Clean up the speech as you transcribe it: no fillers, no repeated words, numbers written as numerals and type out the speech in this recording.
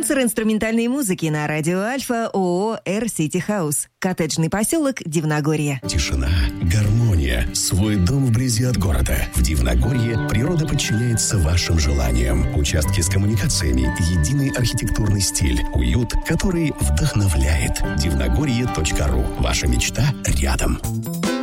Спонсор инструментальной музыки на радио Альфа ООО «Эр Сити Хаус». Коттеджный поселок Дивногорье. Тишина, гармония, свой дом вблизи от города. В Дивногорье природа подчиняется вашим желаниям. Участки с коммуникациями, единый архитектурный стиль, уют, который вдохновляет. Дивногорье.ру. Ваша мечта рядом.